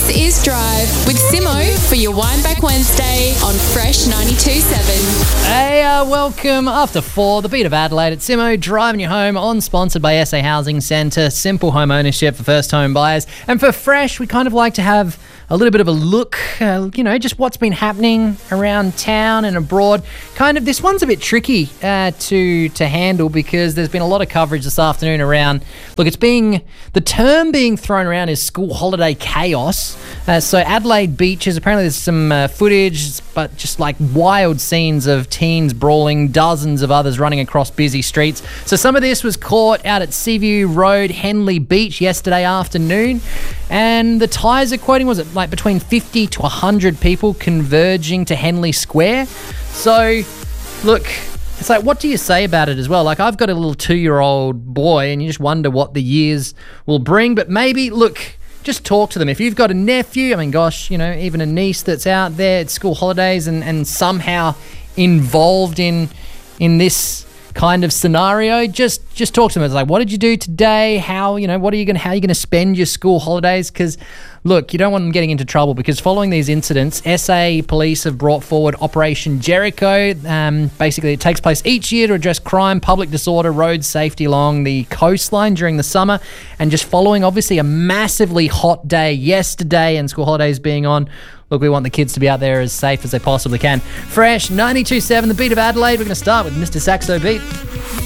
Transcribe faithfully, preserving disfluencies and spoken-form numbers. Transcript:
This is Drive with Simo for your Wineback Wednesday on Fresh ninety-two point seven. Hey, uh, welcome after four, the beat of Adelaide at Simo, driving you home on, sponsored by S A Housing Centre, simple home ownership for first home buyers. And for Fresh, we kind of like to have a little bit of a look, uh, you know, just what's been happening around town and abroad. Kind of, this one's a bit tricky uh, to to handle because there's been a lot of coverage this afternoon around, look, it's being, the term being thrown around is school holiday chaos. Uh, so Adelaide beaches, apparently there's some uh, footage, but just like wild scenes of teens brawling, dozens of others running across busy streets. So some of this was caught out at Seaview Road, Henley Beach yesterday afternoon. And the tyres are quoting, was it like between fifty to one hundred people converging to Henley Square? So, look, it's like, what do you say about it as well? Like, I've got a little two-year-old boy, and you just wonder what the years will bring. But maybe, look, just talk to them. If you've got a nephew, I mean, gosh, you know, even a niece that's out there at school holidays and, and somehow involved in in this kind of scenario, just just talk to them. It's like, what did you do today? How, you know, what are you going to, how are you going to spend your school holidays? Because look, you don't want them getting into trouble, because following these incidents, S A police have brought forward Operation Jericho. Um, basically, it takes place each year to address crime, public disorder, road safety along the coastline during the summer. And just following, obviously, a massively hot day yesterday and school holidays being on, look, we want the kids to be out there as safe as they possibly can. Fresh ninety-two point seven, the beat of Adelaide. We're going to start with Mister Saxo Beat.